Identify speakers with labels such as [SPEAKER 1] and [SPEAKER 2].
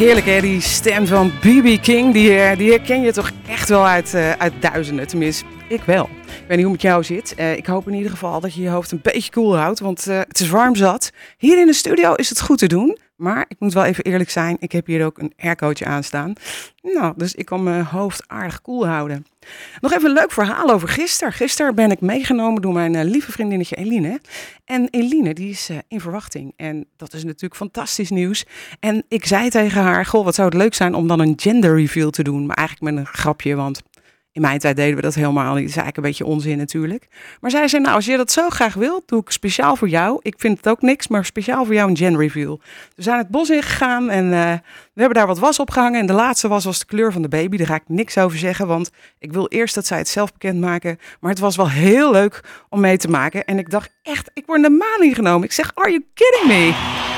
[SPEAKER 1] Heerlijk hè, die stem van B.B. King, die herken je toch echt wel uit duizenden, tenminste, ik wel. Ik weet niet hoe het met jou zit. Ik hoop in ieder geval dat je je hoofd een beetje koel houdt, want het is warm zat. Hier in de studio is het goed te doen, maar ik moet wel even eerlijk zijn, ik heb hier ook een aircootje aanstaan. Nou, dus ik kan mijn hoofd aardig koel houden. Nog even een leuk verhaal over gisteren. Gisteren ben ik meegenomen door mijn lieve vriendinnetje Eline. En Eline die is in verwachting. En dat is natuurlijk fantastisch nieuws. En ik zei tegen haar, goh, wat zou het leuk zijn om dan een gender reveal te doen. Maar eigenlijk met een grapje, want in mijn tijd deden we dat helemaal niet. Dat is eigenlijk een beetje onzin natuurlijk. Maar zij zei, nou als je dat zo graag wilt, doe ik speciaal voor jou. Ik vind het ook niks, maar speciaal voor jou een gender reveal. We zijn het bos ingegaan en we hebben daar wat was opgehangen. En de laatste was de kleur van de baby. Daar ga ik niks over zeggen, want ik wil eerst dat zij het zelf bekendmaken. Maar het was wel heel leuk om mee te maken. En ik dacht echt, ik word in de maan ingenomen. Ik zeg, are you kidding me?